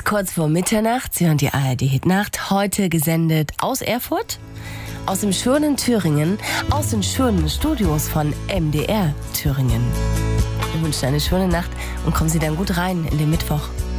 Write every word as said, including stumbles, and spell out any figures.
ist kurz vor Mitternacht. Sie hören die A R D-Hitnacht. Heute gesendet aus Erfurt, aus dem schönen Thüringen, aus den schönen Studios von M D R Thüringen. Wir wünschen eine schöne Nacht und kommen Sie dann gut rein in den Mittwoch.